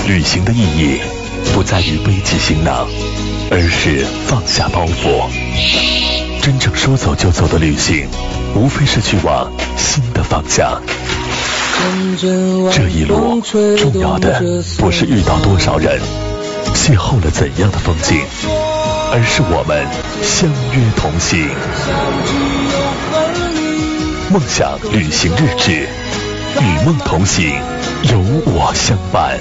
旅行的意义不在于背起行囊，而是放下包袱。真正说走就走的旅行，无非是去往新的方向。这一路重要的不是遇到多少人，邂逅了怎样的风景，而是我们相约同行。梦想旅行日志，与梦同行，有我相伴。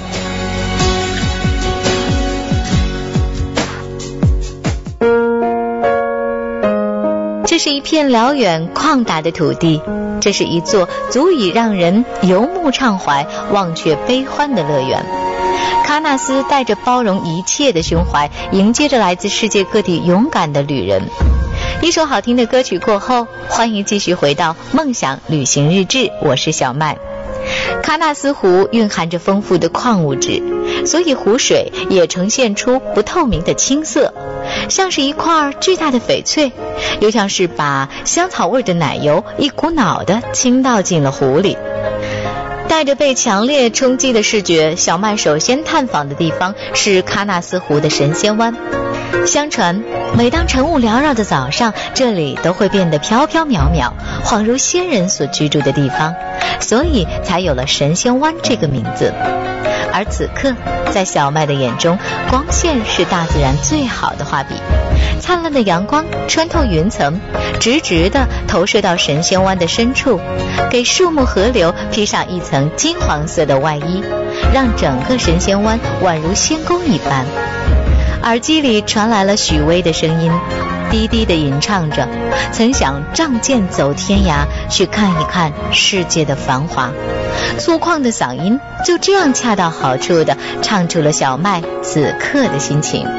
这是一片辽远旷达的土地，这是一座足以让人游目畅怀、忘却悲欢的乐园。喀纳斯带着包容一切的胸怀，迎接着来自世界各地勇敢的旅人。一首好听的歌曲过后，欢迎继续回到梦想旅行日志，我是小麦。喀纳斯湖蕴含着丰富的矿物质，所以湖水也呈现出不透明的青色，像是一块巨大的翡翠，又像是把香草味的奶油一股脑地倾倒进了湖里。带着被强烈冲击的视觉，小麦首先探访的地方是喀纳斯湖的神仙湾。相传每当晨雾缭绕的早上，这里都会变得飘飘渺渺，恍如仙人所居住的地方，所以才有了神仙湾这个名字。而此刻在小麦的眼中，光线是大自然最好的画笔，灿烂的阳光穿透云层，直直地投射到神仙湾的深处，给树木河流披上一层金黄色的外衣，让整个神仙湾宛如仙宫一般。耳机里传来了许巍的声音，低低地吟唱着，曾想仗剑走天涯，去看一看世界的繁华。粗犷的嗓音就这样恰到好处地唱出了小麦此刻的心情。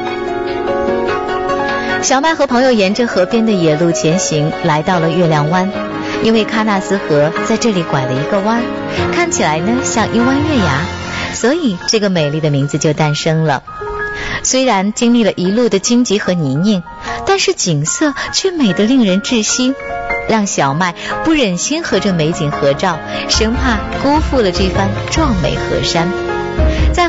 小麦和朋友沿着河边的野路前行，来到了月亮湾。因为喀纳斯河在这里拐了一个弯，看起来呢像一弯月牙，所以这个美丽的名字就诞生了。虽然经历了一路的荆棘和泥泞，但是景色却美得令人窒息，让小麦不忍心和这美景合照，生怕辜负了这番壮美河山。在